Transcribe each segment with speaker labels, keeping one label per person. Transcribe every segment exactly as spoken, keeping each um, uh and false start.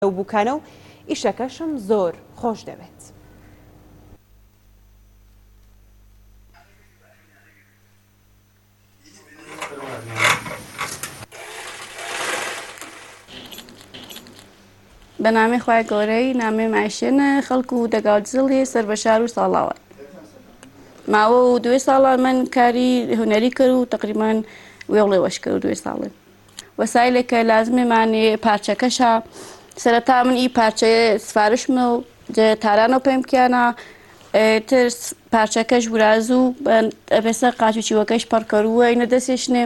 Speaker 1: ئەو بووکانە و ئیشەکەشم زۆر خۆش دەوێت.
Speaker 2: بەنامی خوای گەورەی نامێ مایشێنە خەڵکو و دەگاوت زڵی سەر بە شار و ساڵاوە. ماوە و دوێ ساڵان من کاری هونەری کرد و تقریبان وێڵێ وەش کرد و دوێ ساڵێ. وەسایلێکە لازمێمانێ پارچەکەشە سەرەتا من ئی پارچەیە سفارشمە و تارانە پێم بکیانە تر پارچەکەش ورازوو ئەبێسە قاچوچیوەکەش پەڕکەرووە ئینە دەستێشنێ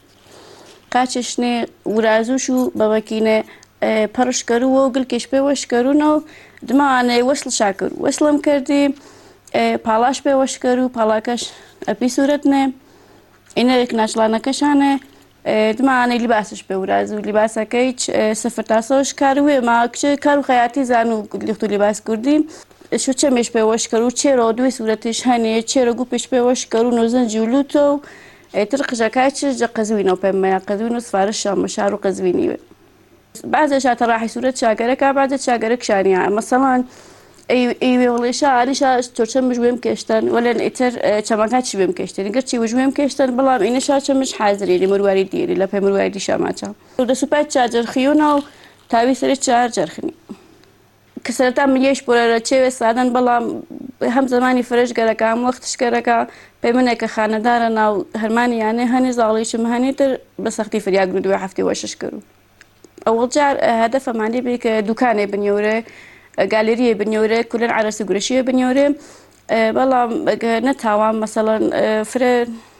Speaker 2: قاچشنێ ورازوش و بەوەکینێ پەڕشکەرووە و گلکێش پێ وەشکەروونەوە دماوانەیە وەسڵ شاکرد وەسڵم کردی پاڵاش پێ وەشکەر و پاڵاکەش ئەپی سوورەتنێ ئینە ناچڵانەکەشانێ دماوانەی لیباسش پێ ورازوو لیباسەکەی سفر تا سەوەش کاروێ ما کچە کار و خەیاتی زان و لیخت و لیباس کوردی شو چەمێش پێ وەشکەر و چێرەوە دوێ سوورەتیش هەنێ چێرە گوپش پێ وەشکەروون و زەنجی و لوتۆ و تر قژەکای چ جە قەزوینەوە پێم مەیە قەزوین و سفارشە مەشار و قەزوینیوێ بعضێش هاتەڕاحی سوورەت چاگەرەکە بعضێ چاگەرە کشانیە مەسەڵان ئەی وێڵێشە عالیشە چۆچەمش وێم کێشتن وەلێن ئیتر چەمەکاتی وێم کێشتن گەرچی وژوێم کێشتن بەڵام ئینەشا چەمش حازری مرواری دیێری لە پێی مرواری دیشەماچە دەسوپات چاجەر خیونە و تاوی سەری چار جەرخنی کە سەرەتا ملیەش بۆرە چێوێ سادەن بەڵام هەم زمانی فرەش گەرەکە هەم وەختش گەرەکە پێی منێکە خانەدارە ناو هەرمانی یانێ هەنێ زاڵیشم هەنێتر بە سەختی فریاگرو دوێ هەفتی وەشش کرد ئەوەڵ جار هەدەفەمانی بێ کە دوکانێ بنیۆرێ گالێریە بنیۆرێ کولەر عەرەسی گورەشیە بنیۆرێ بەڵام نەتاوان مەسەڵەن فرە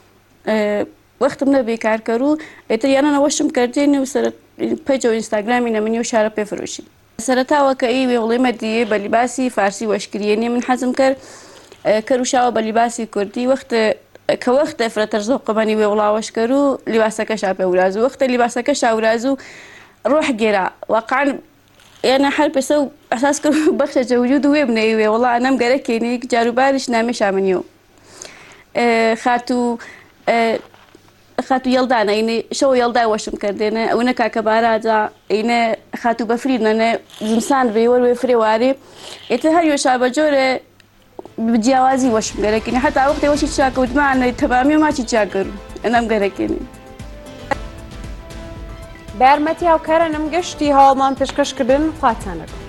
Speaker 2: وەختم نەبێ کارکەر و ئێتر یانەنە وەشم کردێنێ و سەر پێجە و ئینستاگرامی نەمنی و شارە پێفرۆشی سەرەتاوەکە ئەی وێڵێمە دیێ بە لیباسی فارسی وەشکریێنێ من حەزم کرد کەروشاوە بە لیباسی کوردی وەختە کە وەختە فرەتەر زۆقەمەنی وێوڵاوەشکەر و لیباسەکەشا پێ ورازوو وەختە لیباسەکەشا ورازوو ڕۆح گێرا واقعاً یانە هەر پێسە و ئەساس کرد بەخشە جەوجود وێ بنەیوێ وەڵا ئەنەم گەرەکێنێ جاروباریش نامێشا منیەوە خاتو خاتو یەڵدانە ئینێ شەوە یەڵدای وەشم کردێنە ئەوە کاکە باراجا ئینە خاتو بەفرینەنە زمسان بێ وەروێ فرێوارێ ئێتر هەر وێشا بە جۆرە جیاوازی وەشم گەرەکێنێ هەتا وەختی وەشی چاکەوتمانە تەمامی و ماچی چاکرد ئەنەم گەرەکێنێ
Speaker 1: بە یارمەتی هاوکارانم گەشتی هەواڵمان پێشکەشکردن خواتانەکە